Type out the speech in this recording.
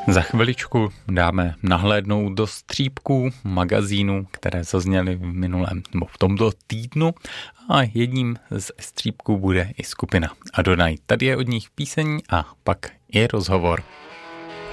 Za chviličku dáme nahlédnout do střípků magazínů, které zazněly v minulém nebo v tomto týdnu, a jedním z střípků bude i skupina Adonai. Tady je od nich píseň a pak i rozhovor.